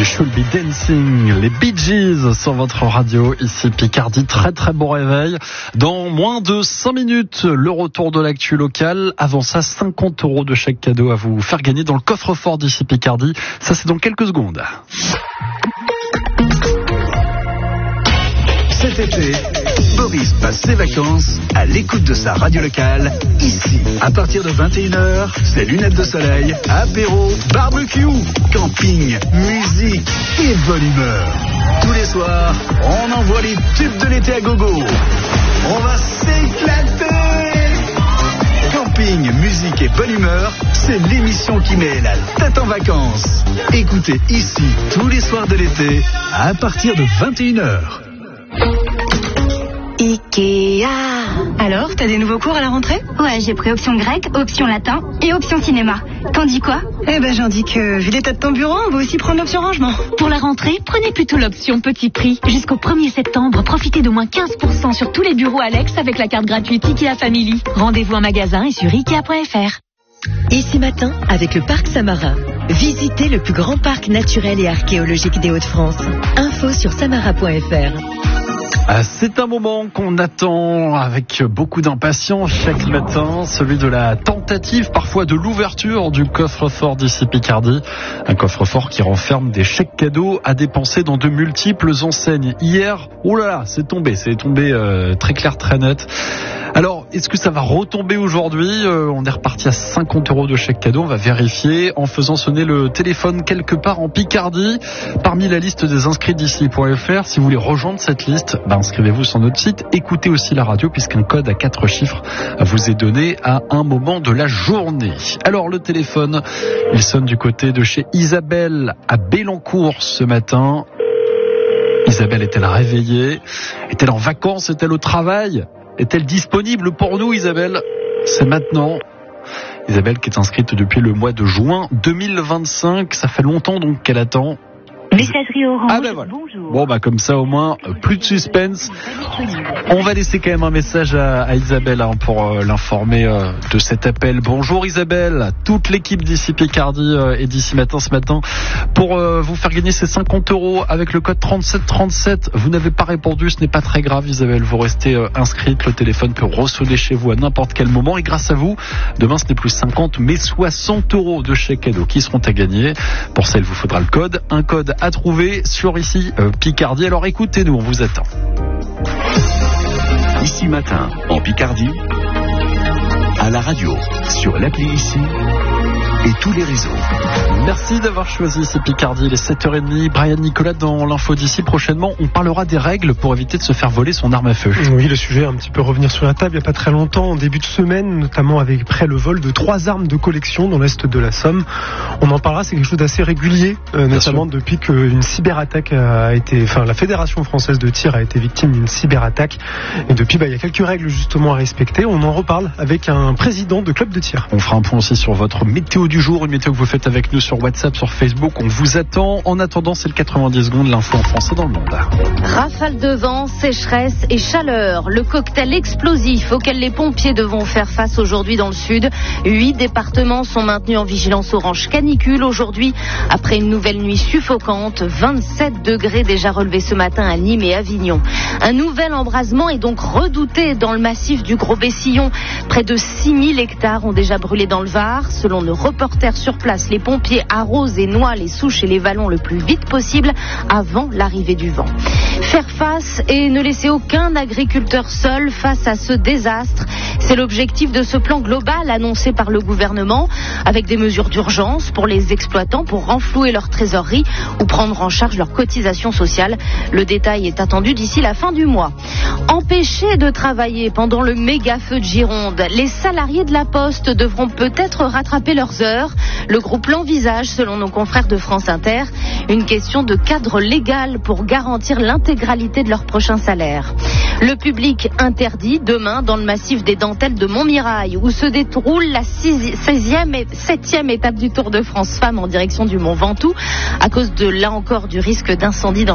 You Should Be Dancing, les Bee Gees sur votre radio, ici Picardie. Très très bon réveil. Dans moins de 5 minutes, le retour de l'actu locale. Avant ça, 50 € de chèque cadeau à vous faire gagner dans le coffre-fort d'ici Picardie. Ça, c'est dans quelques secondes. Cet été, Boris passe ses vacances à l'écoute de sa radio locale, ici. À partir de 21h, c'est lunettes de soleil, apéro, barbecue, camping, musique et bonne humeur. Tous les soirs, on envoie les tubes de l'été à gogo. On va s'éclater. Camping, musique et bonne humeur, c'est l'émission qui met la tête en vacances. Écoutez ici tous les soirs de l'été, à partir de 21h. Ikea. Alors, t'as des nouveaux cours à la rentrée? Ouais, j'ai pris option grec, option latin et option cinéma. T'en dis quoi? Eh ben, j'en dis que, vu l'état de ton bureau, on va aussi prendre l'option rangement. Pour la rentrée, prenez plutôt l'option petit prix. Jusqu'au 1er septembre, profitez d'au moins 15% sur tous les bureaux Alex avec la carte gratuite Ikea Family. Rendez-vous en magasin et sur Ikea.fr. Ici Matin, avec le Parc Samarin. Visitez le plus grand parc naturel et archéologique des Hauts-de-France. Info sur samara.fr. C'est un moment qu'on attend avec beaucoup d'impatience chaque matin, celui de la tentative, parfois de l'ouverture du coffre-fort d'ici Picardie. Un coffre-fort qui renferme des chèques cadeaux à dépenser dans de multiples enseignes. Hier, oh là là, c'est tombé très clair, très net. Alors, est-ce que ça va retomber aujourd'hui? On est reparti à 50 € de chèque cadeau. On va vérifier en faisant sonner le téléphone quelque part en Picardie. Parmi la liste des inscrits d'ici.fr, si vous voulez rejoindre cette liste, inscrivez-vous sur notre site. Écoutez aussi la radio puisqu'un code à 4 chiffres vous est donné à un moment de la journée. Alors, le téléphone, il sonne du côté de chez Isabelle à Bélancourt ce matin. Isabelle est-elle réveillée? Est-elle en vacances? Est-elle au travail? Est-elle disponible pour nous, Isabelle? C'est maintenant. Isabelle qui est inscrite depuis le mois de juin 2025. Ça fait longtemps donc qu'elle attend. Messagerie Orange, Ah ben voilà. bonjour. Bon comme ça au moins, plus de suspense. On va laisser quand même un message à Isabelle pour l'informer de cet appel. Bonjour Isabelle, toute l'équipe d'ici Picardie et d'ici Matin ce matin pour vous faire gagner ces 50 € avec le code 3737. Vous n'avez pas répondu, ce n'est pas très grave Isabelle, vous restez inscrite, le téléphone peut ressonner chez vous à n'importe quel moment et grâce à vous, demain ce n'est plus 50 mais 60 € de chèque cadeau qui seront à gagner. Pour ça il vous faudra le code, un code à trouver sur ici Picardie. Alors écoutez-nous, on vous attend. Ici Matin, en Picardie, à la radio, sur l'appli ici et tous les réseaux. Merci d'avoir choisi ces Picardie. Il est 7h30. Brian Nicolas dans l'info d'ici. Prochainement, on parlera des règles pour éviter de se faire voler son arme à feu. Oui, le sujet est un petit peu revenir sur la table il n'y a pas très longtemps, en début de semaine, notamment après le vol de 3 armes de collection dans l'est de la Somme. On en parlera, c'est quelque chose d'assez régulier, notamment depuis qu'une cyberattaque la Fédération française de tir a été victime d'une cyberattaque. Et depuis, il y a quelques règles justement à respecter. On en reparle avec un président de club de tir. On fera un point aussi sur votre météo du jour, une météo que vous faites avec nous sur WhatsApp, sur Facebook. On vous attend. En attendant, c'est le 90 secondes, l'info en français dans le monde. Rafale de vent, sécheresse et chaleur. Le cocktail explosif auquel les pompiers devront faire face aujourd'hui dans le sud. 8 départements sont maintenus en vigilance orange canicule aujourd'hui. Après une nouvelle nuit suffocante, 27 degrés déjà relevés ce matin à Nîmes et Avignon. Un nouvel embrasement est donc redouté dans le massif du Gros-Bessillon. Près de 6000 hectares ont déjà brûlé dans le Var. Selon nos reporters sur place, les pompiers arrosent et noient les souches et les vallons le plus vite possible avant l'arrivée du vent. Faire face et ne laisser aucun agriculteur seul face à ce désastre, c'est l'objectif de ce plan global annoncé par le gouvernement, avec des mesures d'urgence pour les exploitants pour renflouer leur trésorerie ou prendre en charge leur cotisation sociale. Le détail est attendu d'ici la fin du mois. Empêchés de travailler pendant le méga feu de Gironde, les salariés de la Poste devront peut-être rattraper leurs heures. Le groupe l'envisage, selon nos confrères de France Inter, une question de cadre légal pour garantir l'intégralité de leur prochain salaire. Le public interdit demain dans le massif des Dentelles de Montmirail, où se déroule la 7e étape du Tour de France Femmes en direction du Mont Ventoux, à cause de, là encore, du risque d'incendie dans